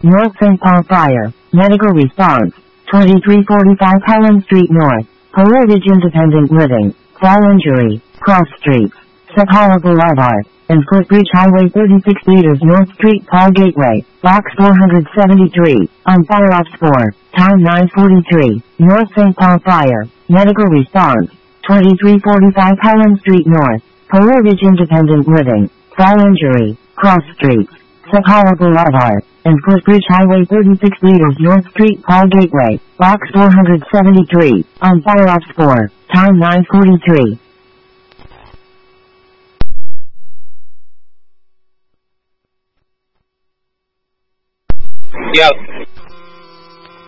North St. Paul Fire. Medical response. 2345 Helen Street North. Polar Ridge Independent Living. Fall injury. Cross Street. Sakala Boulevard. And Footbridge Highway 36 meters North Street Paul Gateway. Box 473. On fire off 4. Time 9:43. North St. Paul Fire. Medical response. 2345 Helen Street North. Polar Ridge Independent Living. Fall injury. Cross Street. Sakala Boulevard. And Footbridge Highway 36 meters North Street Paul Gateway. Box 473. On fire off 4. Time 9:43. Yo.